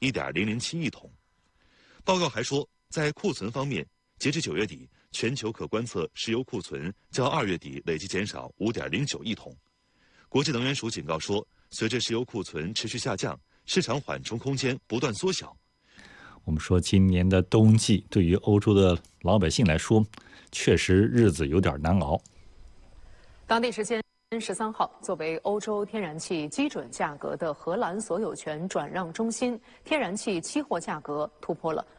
1.007亿桶。报告还说，在库存方面，截至9月底，全球可观测石油库存较2月底累计减少5.09亿桶。国际能源署警告说，随着石油库存持续下降，市场缓冲空间不断缩小。 我们说，今年的冬季对于欧洲的老百姓来说，确实日子有点难熬。 当地时间13号，作为欧洲天然气基准价格的荷兰所有权转让中心，天然气期货价格突破了